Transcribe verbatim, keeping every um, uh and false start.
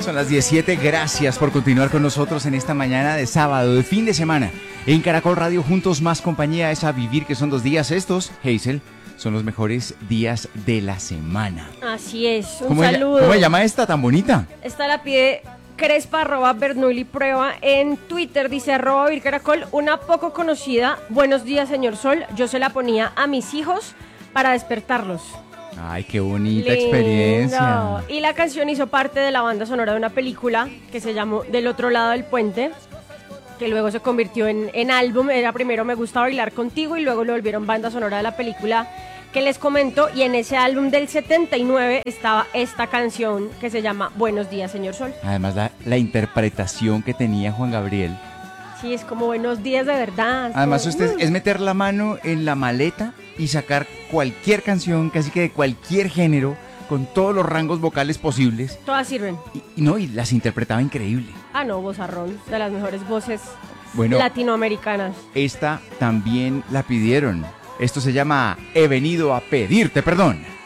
Son las diecisiete, gracias por continuar con nosotros en esta mañana de sábado, de fin de semana. En Caracol Radio, juntos más compañía es a vivir, que son dos días estos, Hazel, son los mejores días de la semana. Así es, un ¿Cómo saludo. Ella, ¿Cómo se llama esta tan bonita? Esta la pide Crespa, arroba Bernoulli Prueba en Twitter, dice arroba Vir Caracol, una poco conocida, buenos días señor Sol, yo se la ponía a mis hijos para despertarlos. Ay, qué bonita Lindo. experiencia. Y la canción hizo parte de la banda sonora de una película que se llamó Del otro lado del puente, que luego se convirtió en, en álbum. Era primero Me gusta bailar contigo y luego lo volvieron banda sonora de la película que les comento, y en ese álbum del setenta y nueve estaba esta canción que se llama Buenos días señor Sol. Además, la, la interpretación que tenía Juan Gabriel. Sí, es como buenos días de verdad. Además, como, usted uh. es meter la mano en la maleta y sacar cualquier canción, casi que de cualquier género, con todos los rangos vocales posibles. Todas sirven. Y, y no, y las interpretaba increíble. Ah, no, vozarrón, de las mejores voces Bueno, latinoamericanas. esta también la pidieron. Esto se llama He venido a pedirte perdón.